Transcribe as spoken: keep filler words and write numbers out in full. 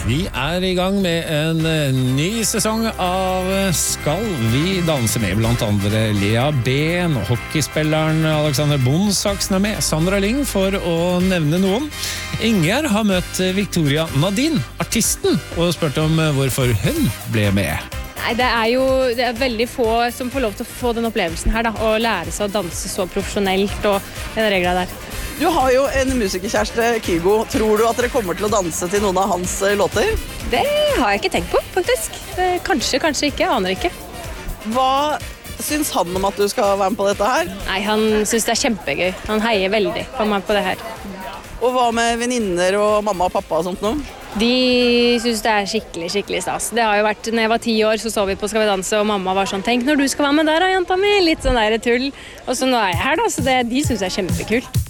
Vi er i gang med en eh, ny sesong av Skal vi danse med blant andre Lea Ben, hockeyspilleren Alexander Bondsaksen er med, Sandra Lyng for å nevne noen. Ingjerd har møtt Victoria Nadine, artisten, og spurt om hvorfor hun ble med. Nei, det er jo det er veldig få som får lov til å få den opplevelsen her da, å lære seg å danse så profesjonelt og den regla der. Du har jo en musikerkjæreste, Kygo. Tror du at dere kommer til å danse til noen av hans låter? Det har jeg ikke tenkt på, faktisk. Kanskje, kanskje ikke, jeg aner ikke. Hva syns han om at du skal være med på dette her? Nei, han synes det er kjempegøy. Han heier veldig på meg på det her. Og hva med venninner og mamma og pappa og sånt nå? De synes det er skikkelig, skikkelig stas. Det har jo vært, når jeg var ti år, så så vi på Skal vi danse, og mamma var sånn, tenk når du skal være med der, jenta mi, litt sånn der tull. Og så nå er jeg her da, så det, de synes det er kjempekult.